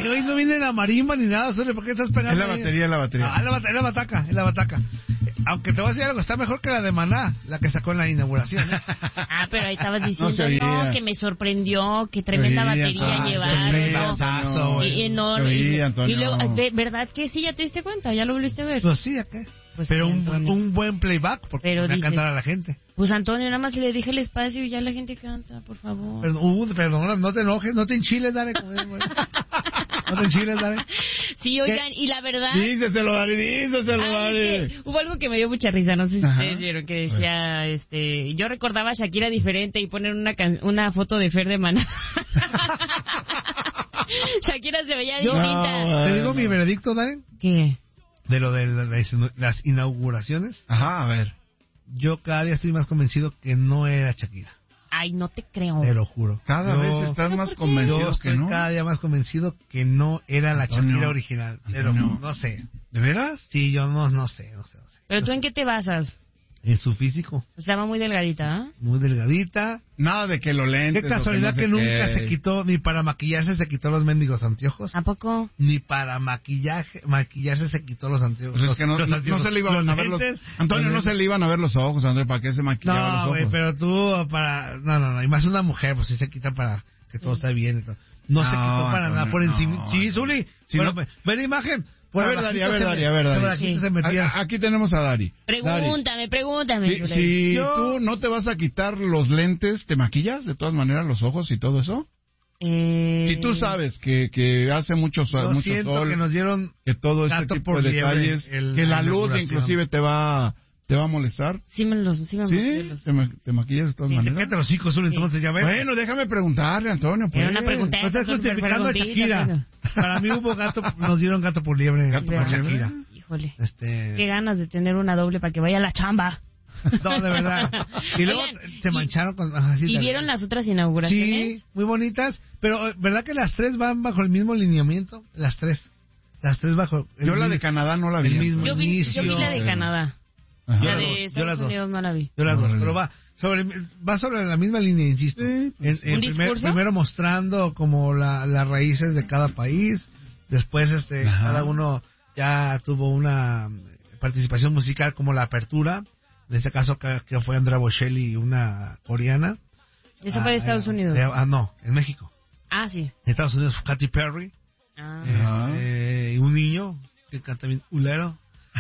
hoy no viene la marimba ni nada, Zuli, ¿por qué estás pegando? Es la batería, es la batería. Ah, es la bataca. Aunque te voy a decir algo, está mejor que la de Maná, la que sacó en la inauguración. Ah, pero ahí estabas diciendo, se oía. que me sorprendió, que tremenda batería llevaron. Y luego, ¿verdad que sí? ¿Ya te diste cuenta? ¿Ya lo volviste a ver? Pues sí, ¿a qué? Pues pero sí, un buen playback, porque pero va a dices, cantar a la gente. Pues Antonio, nada más le dije el espacio y ya la gente canta, por favor. Perdón, no te enojes, no te enchiles, Dare. No te enchiles, Dare. Sí, oigan, y la verdad... Díceselo, Dare. Hubo algo que me dio mucha risa, no sé si ustedes vieron, que decía, yo recordaba a Shakira diferente y ponen una foto de Fer de Maná. Shakira se veía distinta. ¿Te digo mi veredicto, Dare? ¿Qué? De lo de las inauguraciones. Ajá, a ver. Yo cada día estoy más convencido que no era Shakira. Ay, no te creo. Te lo juro. Cada vez estás más convencido que no. Cada día más convencido que no era la Shakira original. Pero no sé. ¿De veras? Sí, yo no sé. ¿Pero tú en qué te basas? En su físico. Estaba muy delgadita, ¿eh? Muy delgadita. Nada de que lo lentes. Qué casualidad que nunca se quitó, ni para maquillarse se quitó los mendigos anteojos. ¿A poco? Ni para maquillarse se quitó los anteojos. Pues es que no se le iban a ver los... Antonio, no se le iban a ver los ojos, Andrés, ¿para qué se maquillaba los ojos? No, güey, pero tú No, y más una mujer, pues sí se quita para que todo esté bien y todo. No se quitó para nada por encima. Sí, Zuli. Bueno, ve la imagen. A ver, Dari. Aquí tenemos a Dari. Pregúntame. Si tú no te vas a quitar los lentes, ¿te maquillas de todas maneras los ojos y todo eso? Si tú sabes que hace mucho sol, que nos dieron que todo este tipo de detalles, que la luz inclusive te va a molestar. Sí, ¿Te maquillas de todas maneras? Cállate los hijos, entonces ya ves. Bueno, déjame preguntarle, Antonio. Pues. Una pregunta. No estás justificando a Shakira. Para mí nos dieron gato por liebre. ¿Gato por Shakira? Híjole. Qué ganas de tener una doble para que vaya a la chamba. No, de verdad. Y luego se mancharon con... ¿Y vieron las otras inauguraciones? Sí, muy bonitas. Pero, ¿verdad que las tres van bajo el mismo lineamiento? Las tres bajo... Yo la de Canadá no la vi. El mismo inicio. Yo vi la de Canadá. Ajá. La de Estados Unidos no la vi. Yo las dos, pero va sobre la misma línea, insisto. Sí, Primero mostrando como las raíces de cada país, después cada uno ya tuvo una participación musical como la apertura, en este caso que fue Andrea Bocelli, una coreana. ¿Esa fue de Estados Unidos? No, en México. Ah, sí. En Estados Unidos fue Katy Perry. Y un niño que canta bien Ulero.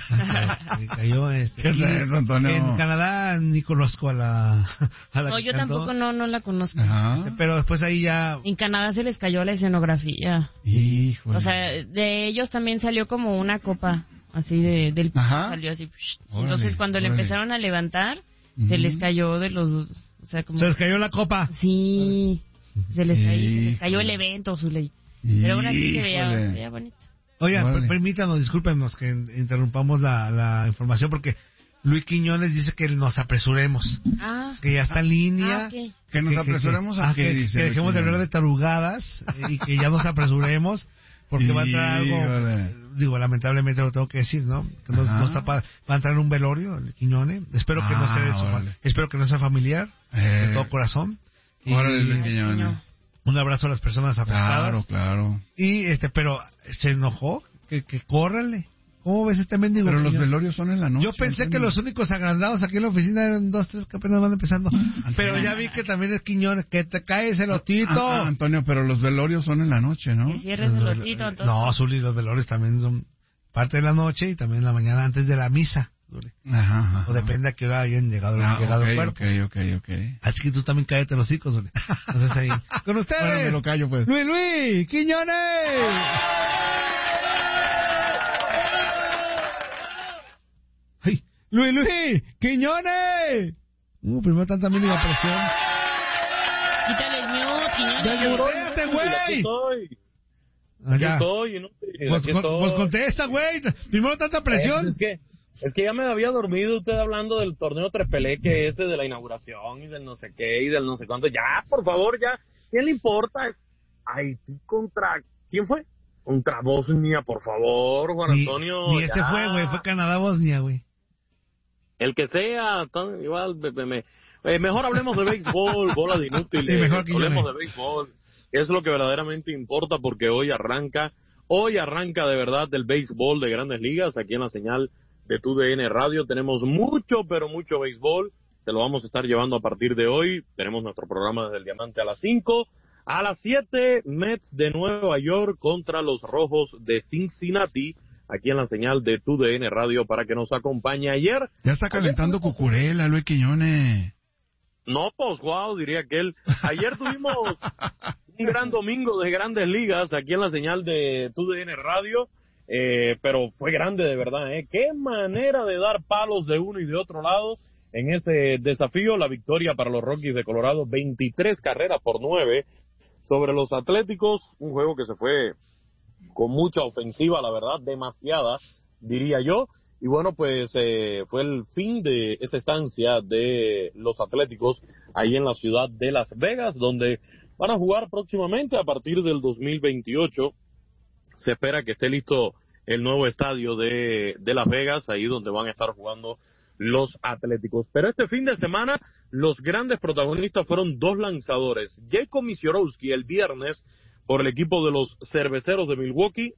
Cayó ¿Qué es eso, Antonio? En Canadá ni conozco a la no, yo tampoco no la conozco. Pero después ahí ya en Canadá se les cayó la escenografía. Híjole. O sea, de ellos también salió como una copa así del salió así. Entonces cuando le empezaron a levantar se les cayó de los, o sea, como se les cayó la copa. Sí. Se les cayó el evento, Zuley. Pero aún así se veía bonito. Oigan, permítanos, discúlpenos que interrumpamos la información porque Luis Quiñones dice que nos apresuremos. Que ya está en línea. Okay. Que nos apresuremos a qué dice. Que dejemos de hablar de tarugadas y que ya nos apresuremos porque va a entrar algo, digo, lamentablemente lo tengo que decir, ¿no? Que va a entrar un velorio, el Quiñones. Espero que no sea espero que no sea familiar, de todo corazón. Órale, Luis Quiñones. Un abrazo a las personas afectadas. Claro. Y pero se enojó, que córrele. ¿Cómo ves este mendigo? Pero los velorios son en la noche. Yo pensé que los únicos agrandados aquí en la oficina eran 2, 3 que apenas van empezando. Pero ya vi que también es Quiñones, que te cae ese lotito. Antonio, pero los velorios son en la noche, ¿no? Que cierres el lotito, entonces. No, Zuli, los velorios también son parte de la noche y también en la mañana antes de la misa. O depende a qué hora hayan llegado el cuerpo. Ok. Así que tú también cállate los hijos, Zuli. Entonces ahí. Con ustedes. Bueno, me lo callo, pues. Luis Quiñones. ¡Ay! ¡Luis! ¡Quiñones! Primero tanta mínima presión. Quítale el mute, Quiñones. ¡Desmuteate, güey! Aquí estoy, ¿no? Pues contesta, güey. Primero tanta presión. Es que ya me había dormido usted hablando del torneo Trepeleque ese de la inauguración y del no sé qué y del no sé cuánto. Ya, por favor, ya. ¿Quién le importa? Haití contra... ¿Quién fue? Contra Bosnia, por favor, Juan Antonio. Ni ese fue, güey. Fue Canadá-Bosnia, güey. El que sea, igual, mejor hablemos de béisbol, bola de inútiles. Sí, mejor que hablemos de béisbol. es lo que verdaderamente importa, porque hoy arranca de verdad el béisbol de Grandes Ligas, aquí en la señal de TUDN Radio. Tenemos mucho, pero mucho béisbol, te lo vamos a estar llevando a partir de hoy. Tenemos nuestro programa desde el Diamante a las 5, a las 7, Mets de Nueva York contra los Rojos de Cincinnati, aquí en la señal de TUDN Radio, para que nos acompañe. Ayer ya está calentando Cucurella, Luis Quiñones. No, pues wow, diría que él. Ayer tuvimos un gran domingo de Grandes Ligas aquí en la señal de TUDN Radio, pero fue grande de verdad, Qué manera de dar palos de uno y de otro lado en ese desafío. La victoria para los Rockies de Colorado, 23 carreras por 9 sobre los Atléticos, un juego que se fue con mucha ofensiva, la verdad, demasiada, diría yo. Y bueno, pues fue el fin de esa estancia de los Atléticos ahí en la ciudad de Las Vegas, donde van a jugar próximamente a partir del 2028. Se espera que esté listo el nuevo estadio de Las Vegas, ahí donde van a estar jugando los Atléticos. Pero este fin de semana los grandes protagonistas fueron dos lanzadores. Jacob Misiorowski el viernes por el equipo de los Cerveceros de Milwaukee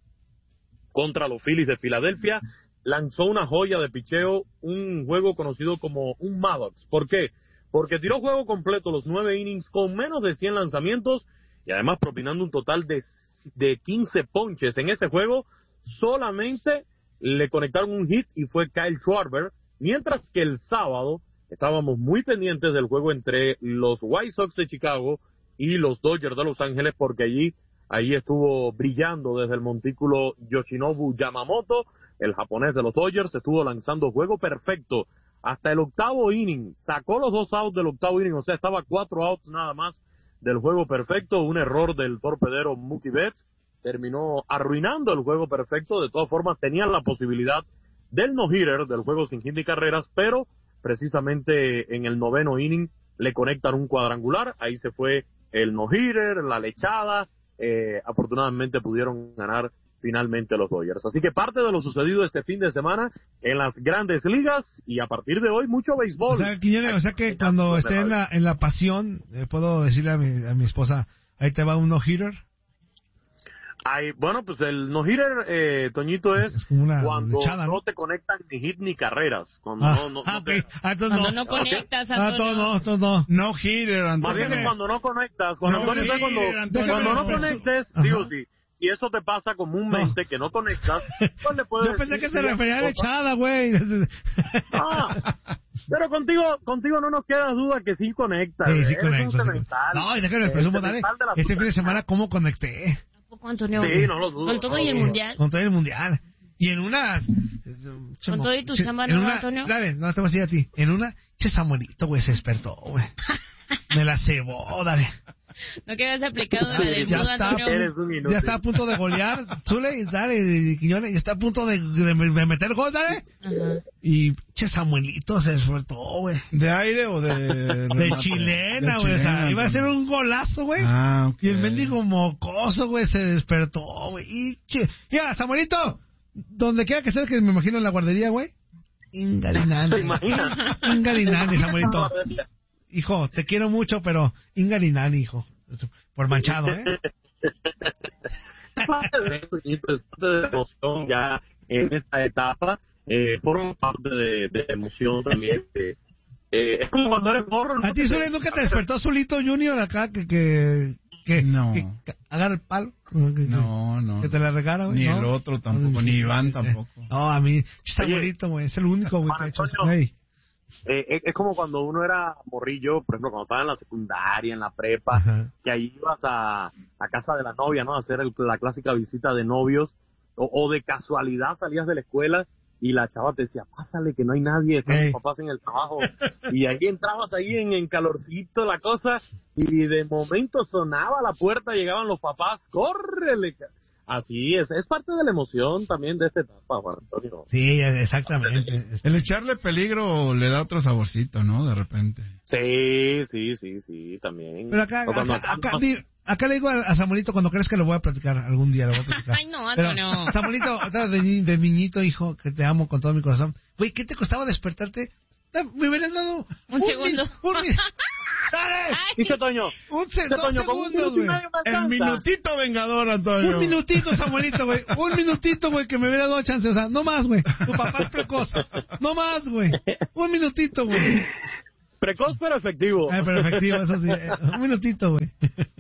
contra los Phillies de Filadelfia, lanzó una joya de picheo, un juego conocido como un Maddox. ¿Por qué? Porque tiró juego completo los 9 innings con menos de 100 lanzamientos y además propinando un total de 15 ponches. En ese juego solamente le conectaron un hit y fue Kyle Schwarber, mientras que el sábado estábamos muy pendientes del juego entre los White Sox de Chicago y los Dodgers de Los Ángeles, porque allí estuvo brillando desde el montículo Yoshinobu Yamamoto, el japonés de los Dodgers. Estuvo lanzando juego perfecto hasta el octavo inning, sacó los 2 outs del octavo inning, o sea, estaba 4 outs nada más del juego perfecto. Un error del torpedero Mookie Betts terminó arruinando el juego perfecto. De todas formas, tenían la posibilidad del no-hitter, del juego sin hit ni carreras, pero precisamente en el 9º inning le conectan un cuadrangular, ahí se fue el no-hitter, la lechada. Afortunadamente pudieron ganar finalmente los Dodgers. Así que parte de lo sucedido este fin de semana en las Grandes Ligas, y a partir de hoy mucho béisbol. O sea que cuando esté en la pasión, puedo decirle a mi esposa, ahí te va un no-hitter. Bueno, pues el no-hitter, Toñito, es cuando lechada, ¿no? Te conectan ni hit ni carreras. Cuando cuando no conectas, Antonio. No-hitter, Antonio. Más bien cuando no conectas. Cuando no conectes, digo sí. Y eso te pasa comúnmente, que no conectas, pues le puedes. Yo pensé que se refería a lechada, güey. Pero contigo no nos queda duda que sí conectas. Sí conectas. No, y déjame les presumo, dale. Este fin de semana, ¿cómo conecté? ¿Tampoco, Antonio? Sí, no lo dudo. Con todo y el mundial. Con todo y el mundial. Y en una... Con todo y tu chamba, ¿no, Antonio? Dale, no, te voy a decir a ti. En una, Samuelito, güey, se despertó, güey. Me la cebó, dale. ¿No que habías aplicado la del mudo, Antonio? Ya está a punto de golear, Zule, y dale, Quiñones, ya está a punto de meter gol, dale. Ajá. Y Samuelito se despertó, güey. ¿De aire o de chilena, güey? O sea, iba a ser un golazo, güey. Okay. Y el mendigo mocoso, güey, se despertó, güey. Y ya, Samuelito, donde quiera que estés, que me imagino en la guardería, güey. Ingarinani. ¿Te imaginas? Ingarinani, Samuelito. Hijo, te quiero mucho, pero Ingarinani, hijo. Por manchado, Es parte de emoción ya en esta etapa. Forma parte de emoción también. Es como cuando eres morro. ¿A ti, Zule, nunca te despertó Zulito Junior acá que no. Que agarra el palo? No. Que te la regala, güey. Ni ¿no? el otro tampoco, ni Iván tampoco. No, a mí, Samuelito, güey, es el único, güey, que ha hecho eso. Es como cuando uno era morrillo, por ejemplo, cuando estaba en la secundaria, en la prepa, ajá, que ahí ibas a casa de la novia, ¿no? A hacer la clásica visita de novios, o de casualidad salías de la escuela y la chava te decía, pásale que no hay nadie, están los papás en el trabajo, y ahí entrabas ahí en calorcito la cosa, y de momento sonaba la puerta, llegaban los papás, córrele. Así es parte de la emoción también de esta etapa, Juan Antonio. Sí, exactamente. El echarle peligro le da otro saborcito, ¿no? De repente. Sí, también. Pero acá le digo a Samuelito, cuando crees que lo voy a platicar, algún día lo voy a platicar. Ay, no, Antonio. Samuelito, de niñito, hijo, que te amo con todo mi corazón. Güey, ¿qué te costaba despertarte? Me hubieras dado un segundo. Dale. Dice Toño. Dos segundos, güey. El minutito vengador, Antonio. Un minutito, Samuelito, güey. Un minutito, güey, que me hubiera dado chance. O sea, no más, güey. Tu papá es precoz. No más, güey. Un minutito, güey. Precoz pero efectivo. Pero efectivo, eso sí. Un minutito, güey.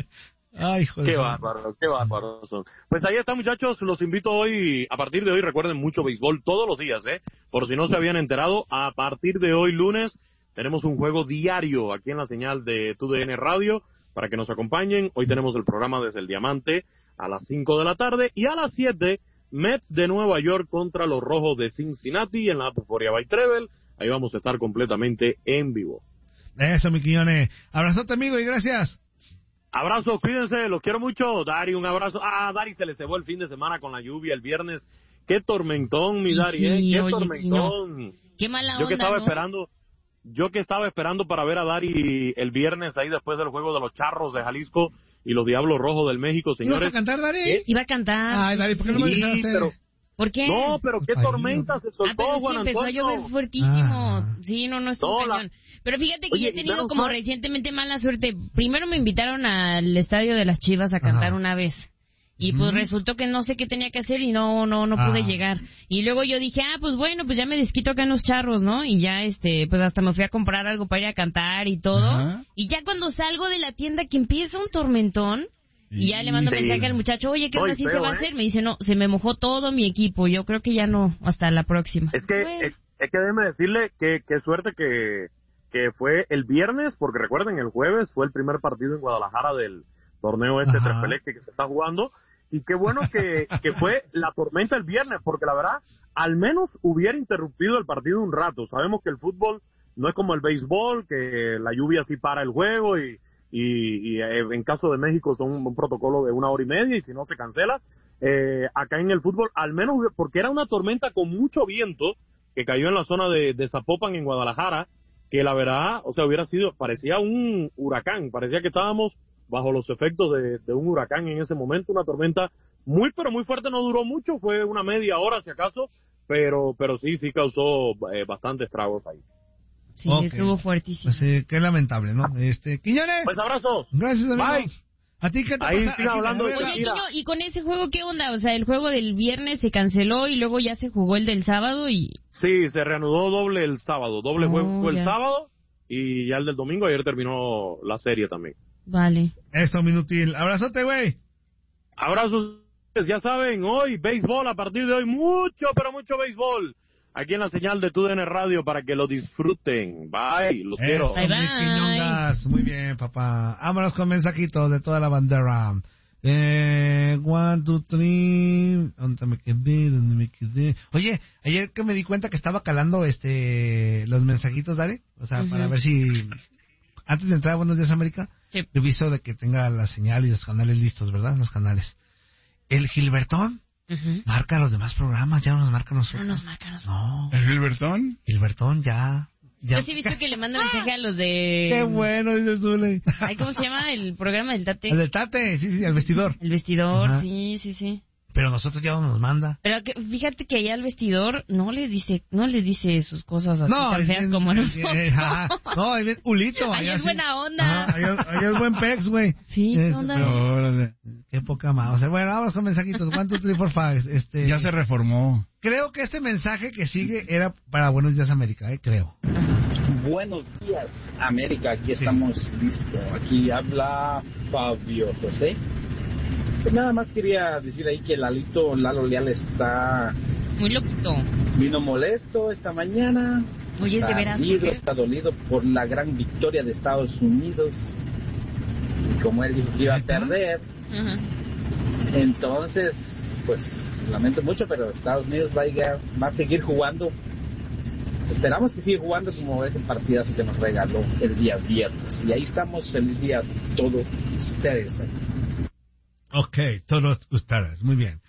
Ay, joder. Qué bárbaro son. Pues ahí está, muchachos, los invito hoy, a partir de hoy, recuerden mucho béisbol todos los días, por si no se habían enterado, a partir de hoy lunes tenemos un juego diario aquí en la señal de TUDN Radio, para que nos acompañen. Hoy tenemos el programa desde el Diamante a las 5 de la tarde, y a las 7, Mets de Nueva York contra los Rojos de Cincinnati en la Euphoria by Treble. Ahí vamos a estar completamente en vivo. Eso, mi Quiñones. Abrazote, amigo, y gracias. Abrazo, cuídense, los quiero mucho. Dari, un abrazo. Dari se le cebó el fin de semana con la lluvia el viernes. Qué tormentón, mi Dari, sí, qué oye, tormentón. No. Qué mala yo onda, que estaba esperando para ver a Dari el viernes ahí después del juego de los Charros de Jalisco y los Diablos Rojos del México, señores. ¿Ibas a cantar, Dari? ¿Qué? Iba a cantar. Ay, Dari, ¿por qué no me avisaste? Pero... ¿Por qué? No, pero qué tormenta se soltó, pero Juan empezó Antonio. a llover fuertísimo. Sí, no estuvo cañón. Pero fíjate que yo he tenido como recientemente mala suerte. Primero me invitaron al estadio de las Chivas a cantar una vez. Y pues resultó que no sé qué tenía que hacer y no pude llegar. Y luego yo dije, pues bueno, pues ya me desquito acá en los Charros, ¿no? Y ya pues hasta me fui a comprar algo para ir a cantar y todo. Y ya cuando salgo de la tienda que empieza un tormentón, y ya le mando mensaje al muchacho, oye, ¿qué hora sí se va a hacer? Me dice, no, se me mojó todo mi equipo. Yo creo que ya no, hasta la próxima. Es que déjeme decirle que suerte que fue el viernes, porque recuerden, el jueves fue el primer partido en Guadalajara del torneo Tres Peleques que se está jugando. Y qué bueno que fue la tormenta el viernes, porque la verdad, al menos hubiera interrumpido el partido un rato. Sabemos que el fútbol no es como el béisbol, que la lluvia sí para el juego y en caso de México son un protocolo de 1 hora y media y si no se cancela. Acá en el fútbol, al menos porque era una tormenta con mucho viento que cayó en la zona de Zapopan en Guadalajara, que la verdad, o sea, parecía un huracán, parecía que estábamos bajo los efectos de un huracán en ese momento, una tormenta muy pero muy fuerte, no duró mucho, fue una media hora si acaso, pero sí causó bastante estragos ahí. Sí, estuvo fuertísimo. Pues qué lamentable, ¿no? Quiñones. Pues abrazos. Gracias, amigo. Bye. ¿A ti qué te ahí pasa? siga hablando de Oye, Quiño, ¿y con ese juego qué onda? O sea, el juego del viernes se canceló y luego ya se jugó el del sábado y... Sí, se reanudó doble el sábado, juego el sábado y ya el del domingo, ayer terminó la serie también. Vale. Esto, minutil. Abrazote, güey. Abrazos, ya saben, hoy béisbol, a partir de hoy mucho, pero mucho béisbol. Aquí en la señal de TUDN Radio para que lo disfruten. Bye, los quiero. Bye, bye. Muy bien, papá. Vámonos con mensajitos de toda la bandera. 1, 2, 3. ¿Dónde me quedé? Oye, ayer que me di cuenta que estaba calando los mensajitos, Dari. O sea, para ver si... Antes de entrar a Buenos Días América, reviso de que tenga la señal y los canales listos, ¿verdad? Los canales. El Gilbertón marca los demás programas, ya no nos marca a nosotros. No nos marca a nosotros. No. ¿El Gilbertón? Gilbertón ya. Yo sí he visto que le manda mensaje a los de... Qué bueno, dice Zule. Ay, ¿cómo se llama el programa del Tate? El del Tate, sí, el vestidor. El vestidor, sí. Pero nosotros ya no nos manda. Pero fíjate que allá al vestidor no le dice sus cosas así tan feas como nosotros. No, es Ulito. Allá es buena onda. Allá es buen pex, güey. Sí, ¿qué onda? Qué poca más. O sea, bueno, vamos con mensajitos. 1, 2, 3, 4, 5. Ya se reformó. Creo que este mensaje que sigue era para Buenos Días América, creo. Buenos días, América. Aquí estamos listos. Aquí habla Fabio José. Pues nada más quería decir ahí que Lalo Leal está... Muy loquito. Vino molesto esta mañana. Oye, ¿de veras? Está dolido por la gran victoria de Estados Unidos. Y como él dijo que iba a perder, entonces, pues, lamento mucho, pero Estados Unidos va a seguir jugando. Esperamos que siga jugando como ese partidazo que nos regaló el día viernes. Y ahí estamos, feliz día a todos ustedes. Ok, todos ustedes, muy bien.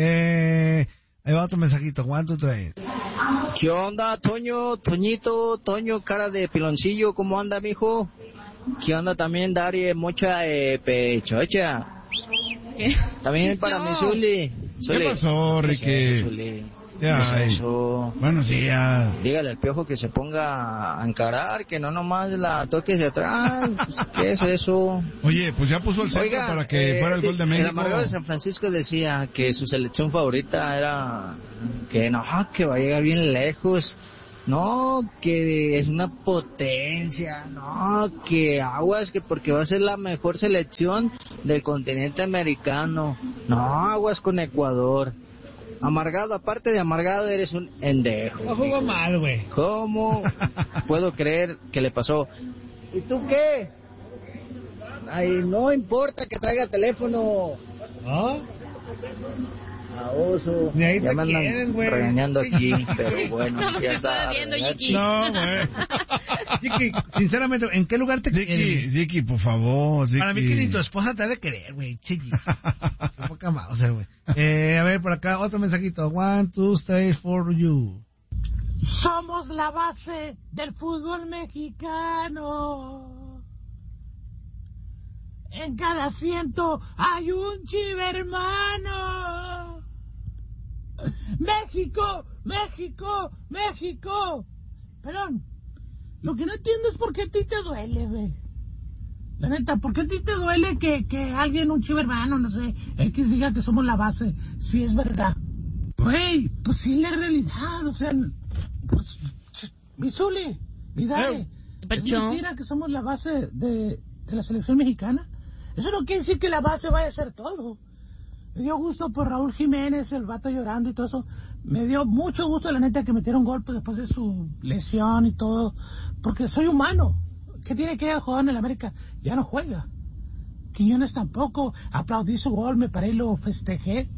Ahí va otro mensajito, 1, 2, 3. ¿Qué onda, Toñito, cara de piloncillo? ¿Cómo anda, mijo? ¿Qué onda también, Dari, mocha pechocha? También para mi Zuli. ¿Qué pasó, Ricky? Eso. Buenos días. Dígale al Piojo que se ponga a encarar, que no nomás la toque hacia atrás. Pues, ¿qué es eso? Oye, pues ya puso el centro para que fuera el gol de México. El amargado de San Francisco decía que su selección favorita era que no, que va a llegar bien lejos. No, que es una potencia. No, que aguas, que porque va a ser la mejor selección del continente americano. No, aguas con Ecuador. Amargado, aparte de amargado, eres un endejo. No jugó mal, güey. ¿Cómo puedo creer que le pasó? ¿Y tú qué? Ay, no importa que traiga teléfono. ¿Ah? A oso. Ni ahí ya te me andan quieren, güey. regañando aquí, pero bueno, No, ya te está. estás viendo, Yiki. No, güey. Chiqui, sinceramente, ¿en qué lugar te quieren? Ziki, por favor, Ziki. Para mí que ni tu esposa te ha de querer, güey. Chiqui. Qué poca madre, güey. A ver, por acá, otro mensajito. 1, 2, 3, 4, you. Somos la base del fútbol mexicano. En cada asiento hay un chivermano. México, México, México. Perdón, lo que no entiendo es por qué a ti te duele, güey. La neta, ¿por qué a ti te duele que alguien, un chivermano, no sé, X diga que somos la base? Si es verdad. Güey, pues sí, la realidad, o sea, pues, Misuli, y dale. ¿Es mentira que somos la base de la selección mexicana? Eso no quiere decir que la base vaya a ser todo. Me dio gusto por Raúl Jiménez, el vato llorando y todo eso. Me dio mucho gusto, la neta, que metieron golpes después de su lesión y todo. Porque soy humano. ¿Qué tiene que ir a jugar en el América? Ya no juega. Quiñones tampoco. Aplaudí su gol, me paré y lo festejé.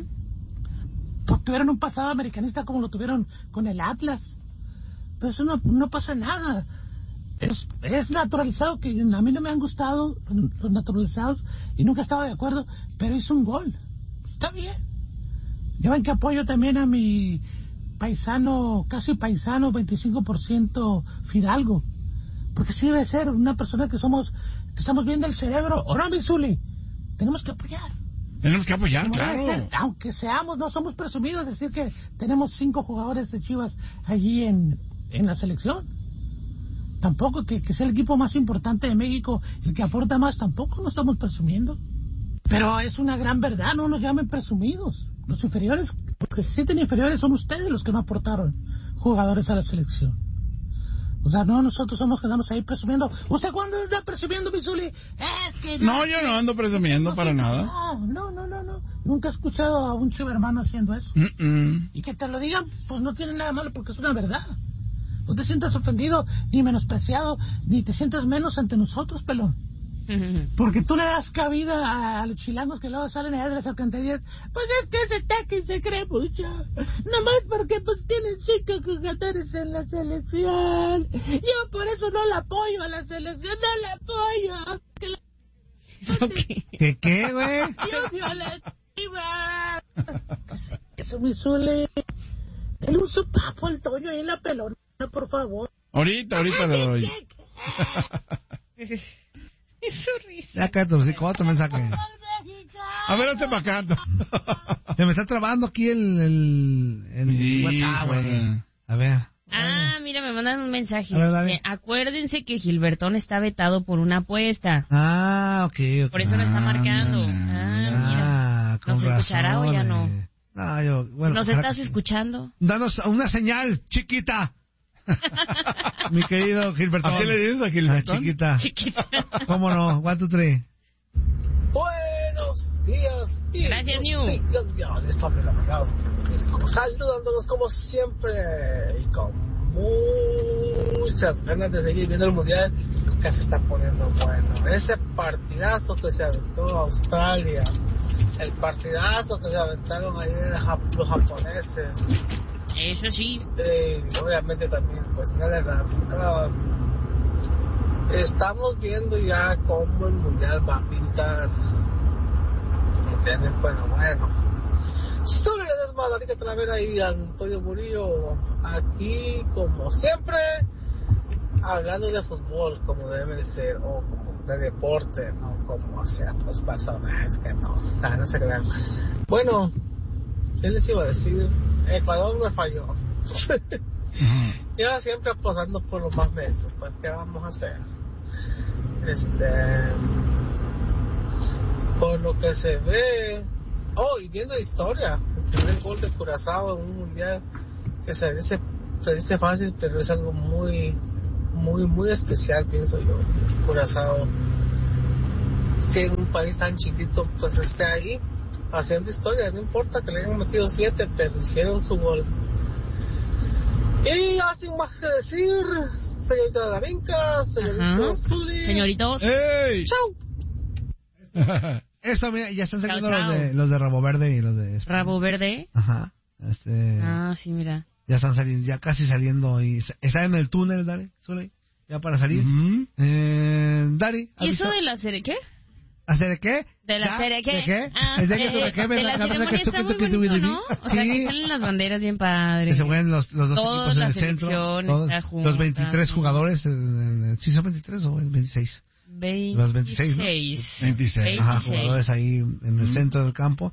Pues tuvieron un pasado americanista como lo tuvieron con el Atlas. Pero eso no pasa nada. Es naturalizado, que a mí no me han gustado los naturalizados y nunca estaba de acuerdo, pero hizo un gol. Está bien. Ya ven que apoyo también a mi paisano, casi paisano, 25% Fidalgo. Porque sí debe ser una persona que estamos viendo el cerebro. ¿O no, Misuli? Tenemos que apoyar. Tenemos que apoyar, claro. Aunque no somos presumidos, decir que tenemos 5 jugadores de Chivas allí en la selección. Tampoco que sea el equipo más importante de México, el que aporta más, tampoco nos estamos presumiendo. Pero es una gran verdad, no nos llamen presumidos. Los inferiores, los que se sienten inferiores son ustedes los que no aportaron jugadores a la selección. O sea, no, nosotros somos los que andamos ahí presumiendo. ¿Usted cuándo está presumiendo, Misuli? Es que no, yo no ando presumiendo para nada. No. Nunca he escuchado a un chivermano haciendo eso. Y que te lo digan, pues no tiene nada malo porque es una verdad. No te sientas ofendido, ni menospreciado, ni te sientas menos ante nosotros, pelón. Porque tú le das cabida a los chilangos que luego salen allá de las alcantarillas. Pues es que ese taque se cree mucho. Nomás porque pues tienen 5 jugadores en la selección. Yo por eso no la apoyo a la selección, no la apoyo. ¿Qué, güey? Yo violentiva. Eso me suele... Dale un sopapo al Toño ahí en la pelona, por favor. Ahorita le doy. Es su risa. Ya cállate, otro mensaje. A ver, hazte para acá. Se me está trabando aquí el WhatsApp, güey. A ver. Mira, me mandan un mensaje. A ver, dale. Acuérdense que Gilbertón está vetado por una apuesta. Ok. Por eso no está marcando. Mira. ¿Nos escuchará o ya no? Bueno, ¿Nos estás escuchando? Danos una señal, chiquita. Mi querido Gilbertón. ¿Así le dices a Gilbertón? Chiquita. ¿Cómo no? 1, 2, 3. Buenos días. Gracias, New. Saludándolos como siempre y con muchas ganas de seguir viendo el mundial que se está poniendo bueno. Ese partidazo que se aventó Australia, el partidazo que se aventaron ayer los japoneses. Eso sí. Obviamente también, pues nada más. Estamos viendo ya cómo el mundial va a pintar. ¿Entienden? Bueno. Soy el desmadre que traer ahí Antonio Murillo. Aquí, como siempre, hablando de fútbol, como debe ser, o como de deporte, no como hacían los personajes que no se crean. Bueno, ¿qué les iba a decir? Ecuador me falló. Yo siempre apostando por los más mensos, pues, ¿qué vamos a hacer? Por lo que se ve, y viendo historia, el primer gol de Curazao en un mundial, que se dice fácil, pero es algo muy, muy, muy especial, pienso yo. Curazao, si en un país tan chiquito, pues esté ahí, haciendo historia, no importa que le hayan metido 7, pero hicieron su gol. Y sin más que decir, señorita Darinka, señorita Zuli. Señoritos. ¡Ey! ¡Chao! Eso, mira, ya están saliendo los de Rabo Verde y los de... ¿Rabo Verde? Ajá. Sí, mira. Ya están saliendo, ya casi saliendo y están en el túnel, Dari, Zuli, ya para salir. Dari. ¿Y eso de la serie qué? ¿Hacer qué? ¿De la serie qué? ¿De qué? De la ceremonia está muy bonito, ¿no? O sea, que salen las banderas bien padres. Que se juegan los dos equipos en el centro. Todos, los 23 jugadores. ¿Sí son 23 o 26? Los 26, ¿no? 26. Ajá, jugadores ahí en el centro del campo.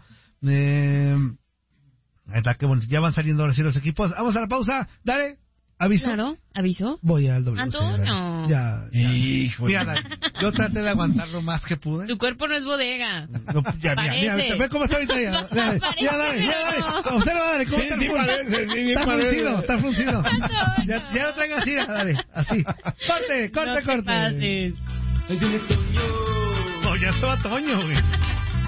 Ahí está, qué bonito. Ya van saliendo ahora sí los equipos. Vamos a la pausa. Dale. ¿Aviso? Claro, ¿aviso? Voy al doble. Antonio. Ya. Hijo. Mira, yo traté de aguantar lo más que pude. Tu cuerpo no es bodega. Mira, ve cómo está ahorita. Dale. Observa, dale, cómo está. Sí, parece. Está fruncido. Ya lo traigo así, dale. Así. Corte. No te pases. No, ya se va Toño, güey.